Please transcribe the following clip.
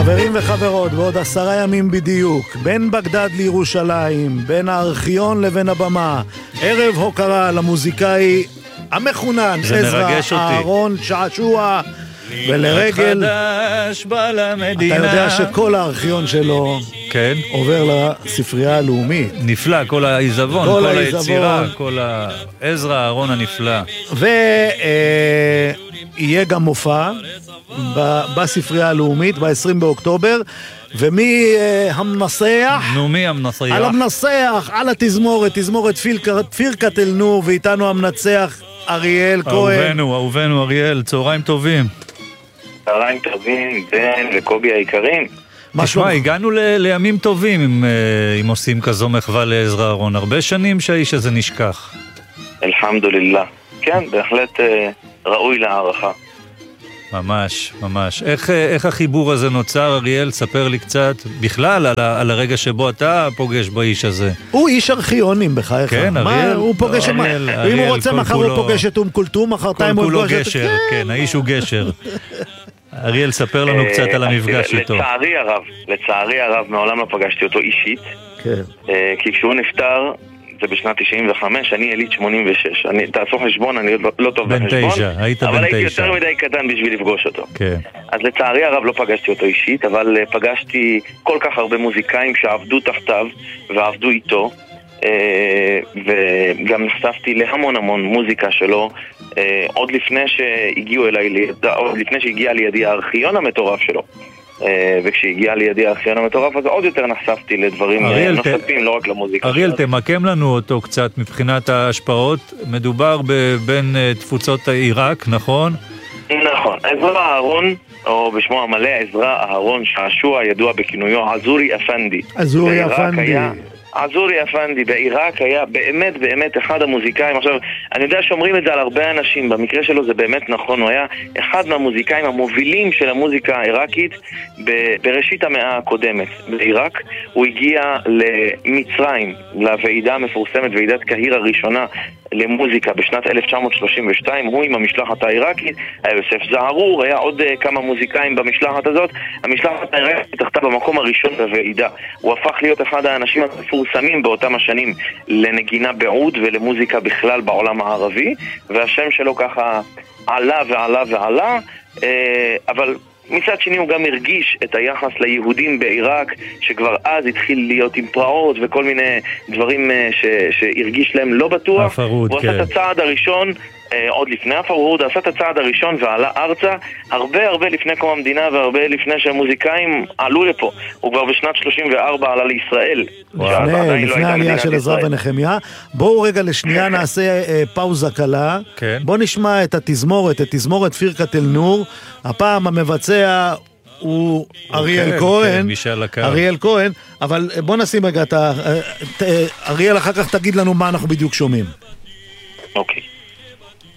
חברים וחברות, בעוד 10 ימים בדיוק, בין בגדד לירושלים, בין הארכיון לבין הבמה, ערב הוקרה למוזיקאי המחונן עזרא אהרון שעשוע, ולרגל אתה יודע שכל הארכיון שלו כן. עובר לספרייה הלאומית. נפלא, כל העיזבון, כל היצירה, כל עזרא אהרון הנפלא. ויהיה גם מופע בספרייה הלאומית ב-20 באוקטובר, ומי המנסח? מי המנסח? על המנסח, על התזמורת, תזמורת פירקת אל נור, ואיתנו המנצח אריאל כהן. אהובנו אריאל, צהריים טובים. צהריים טובים, בן וקובי היקרים. תשמע, הגענו לימים טובים אם עושים כזו מחווה לעזרא אהרון. הרבה שנים שהאיש הזה נשכח. אלחמדולillah. כן, בהחלט ראוי להערכה. ממש, ממש. איך החיבור הזה נוצר, אריאל? ספר לי קצת בכלל על הרגע שבו אתה פוגש באיש הזה. הוא איש ארכיונים בחייך. כן, אריאל. הוא פוגש אם הוא רוצה מחר הוא פוגש את כולתום, מחרתיים הוא פוגש את... גשר, כן, האיש הוא גשר. אריאל, ספר לנו קצת על המפגש איתו. לצערי הרב, מעולם לא פגשתי אותו אישית. כן. כי כשהוא נפטר, זה בשנת 95, אני יליד 86. תעשו חשבון, אני לא טוב בחשבון. היית בן 9. אבל הייתי יותר מדי קטן בשביל לפגוש אותו. כן. אז לצערי הרב לא פגשתי אותו אישית, אבל פגשתי כל כך הרבה מוזיקאים שעבדו תחתיו ועבדו איתו. וגם נחשפתי להמון מוזיקה שלו עוד לפני שהגיע לידי הארכיון המטורף שלו. וכשהגיע לידי הארכיון המטורף אז עוד יותר נחשפתי לדברים נוספים, לא רק למוזיקה. אריאל, תמקם לנו אותו קצת מבחינת ההשפעות. מדובר בין תפוצות עיראק, נכון? נכון. עזרא אהרון, או בשמו המלא עזרא אהרון שעשוע, ידוע בכינויו עזורי אפנדי. עזורי אפנדי. עזורי אפנדי בעיראק היה באמת אחד המוזיקאים. עכשיו, אני יודע שאומרים את זה על הרבה אנשים, במקרה שלו זה באמת נכון, הוא היה אחד מהמוזיקאים המובילים של המוזיקה העיראקית בראשית המאה הקודמת בעיראק. הוא הגיע למצרים, לוועידה המפורסמת, ועידת קהיר הראשונה למוזיקה בשנת 1932, הוא עם המשלחת העיראקית, היה יוסף זערור, היה עוד כמה מוזיקאים במשלחת הזאת. המשלחת העיראקית תחתה במקום הראשון בוועידה. הוא הפך להיות אחד האנשים המפורסמים באותם השנים לנגינה בעוד ולמוזיקה בכלל בעולם הערבי, והשם שלו ככה עלה ועלה ועלה, אבל מצד שני הוא גם הרגיש את היחס ליהודים בעיראק, שכבר אז התחיל להיות עם פרעות וכל מיני דברים שהרגיש להם לא בטוח. הפרוד, הוא כן. עשה את הצעד הראשון, עוד לפני הפרוד, עשה את הצעד הראשון ועלה ארצה הרבה לפני קום המדינה והרבה לפני שהמוזיקאים עלו לפה. הוא כבר בשנת 34 עלה לישראל. לפני העלייה של עזרא ונחמיה. בואו רגע לשנייה נעשה פאוזה קלה. כן. בואו נשמע את תזמורת פירקת אל נור. הפעם המבצע הוא אריאל כהן. אריאל כהן, אבל בוא נשים רגע אריאל, אחר כך תגיד לנו מה אנחנו בדיוק שומעים.